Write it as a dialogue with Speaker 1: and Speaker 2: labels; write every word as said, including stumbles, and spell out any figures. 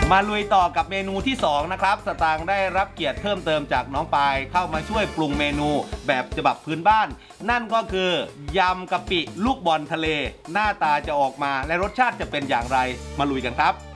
Speaker 1: มาลุยต่อกับเมนูที่สองนะครับสตางค์ได้รับเกียรติเพิ่มเติมจากน้องปายเข้ามาช่วยปรุงเมนูแบบฉบับพื้นบ้านนั่นก็คือยำกะปิลูกบอลทะเลหน้าตาจะออกมาและรสชาติจะเป็นอย่างไรมาลุยกันครับ